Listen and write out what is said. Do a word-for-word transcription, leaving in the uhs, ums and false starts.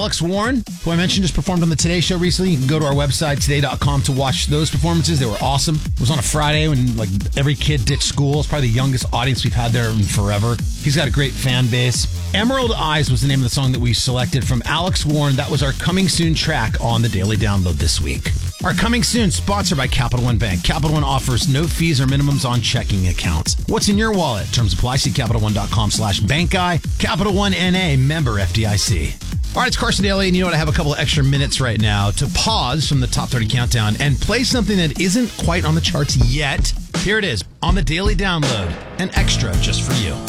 Alex Warren, who I mentioned just performed on the Today Show recently. You can go to our website, today dot com, to watch those performances. They were awesome. It was on a Friday when like every kid ditched school. It's probably the youngest audience we've had there in forever. He's got a great fan base. Emerald Eyes was the name of the song that we selected from Alex Warren. That was our Coming Soon track on the Daily Download this week. Our Coming Soon, sponsored by Capital One Bank. Capital One offers no fees or minimums on checking accounts. What's in your wallet? Terms apply. See Capital One dot com slash bank guy. Capital One N A, member F D I C. All right, it's Carson Daly, and you know what? I have a couple of extra minutes right now to pause from the Top thirty Countdown and play something that isn't quite on the charts yet. Here it is, on the Daily Download, an extra just for you.